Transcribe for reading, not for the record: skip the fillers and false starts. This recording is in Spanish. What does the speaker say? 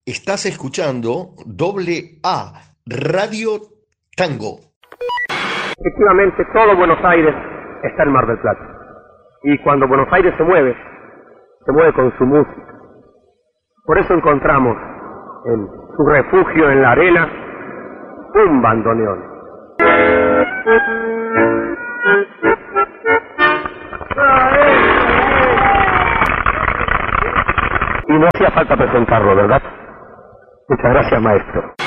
Estás escuchando Doble A Radio Tango. Efectivamente, todo Buenos Aires está en Mar del Plata. Y cuando Buenos Aires se mueve con su música. Por eso encontramos en su refugio en la arena un bandoneón. Y no hacía falta presentarlo, ¿verdad? Muchas gracias, maestro.